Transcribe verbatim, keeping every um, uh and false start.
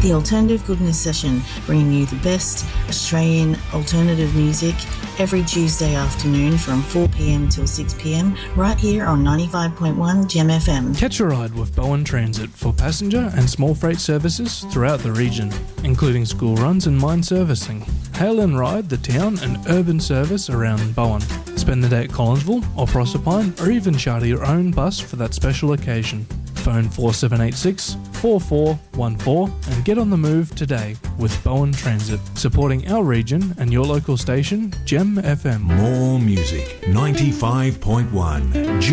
The Alternative Goodness Session, bringing you the best Australian alternative music every Tuesday afternoon from four p.m. till six p.m. right here on ninety-five point one Gem F M. Catch a ride with Bowen Transit for passenger and small freight services throughout the region, including school runs and mine servicing. Hail and ride the town and urban service around Bowen. Spend the day at Collinsville or Proserpine, or even charter your own bus for that special occasion. Phone four seven eight six, four four one four and get on the move today with Bowen Transit, supporting our region and your local station, Gem F M. More music, ninety-five point one